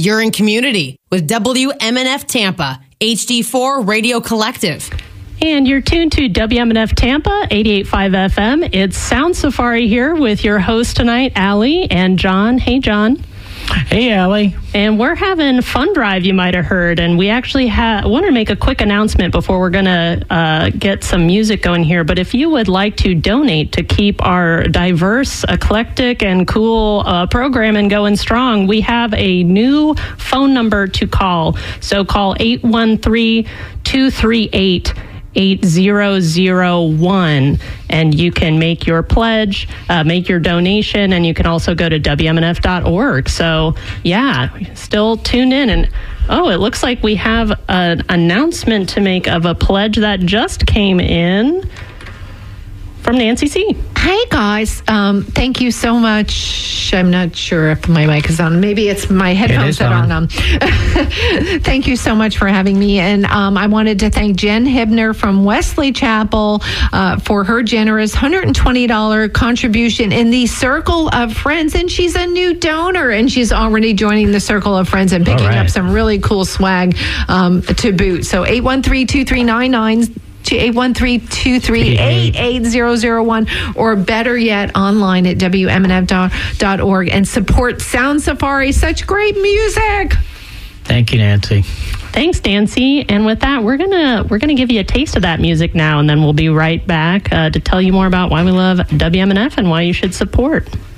You're in community with WMNF Tampa, HD4 Radio Collective. And you're tuned to WMNF Tampa, 88.5 FM. It's Sound Safari here with your host tonight, Allie and John. Hey, John. Hey, Allie. And we're having Fund Drive, you might have heard. And we actually want to make a quick announcement before we're going to get some music going here. But if you would like to donate to keep our diverse, eclectic, and cool programming going strong, we have a new phone number to call. So call 813-238 8001, and you can make your pledge, make your donation, and you can also go to WMNF.org. So, yeah, still tune in. And, it looks like we have an announcement to make of a pledge that just came in from Nancy C. Hey, guys. Thank you so much. I'm not sure if my mic is on. Maybe it's my headphones that aren't on. Thank you so much for having me. And I wanted to thank Jen Hibner from Wesley Chapel for her generous $120 contribution in the Circle of Friends. And she's a new donor, and she's already joining the Circle of Friends and picking up some really cool swag to boot. So 813-2399. To 813-238-8001, or better yet, online at WMNF.org, and support Sound Safari. Such great music. Thank you, Nancy. Thanks, Nancy. And with that, we're gonna give you a taste of that music now, and then we'll be right back to tell you more about why we love WMNF and why you should support.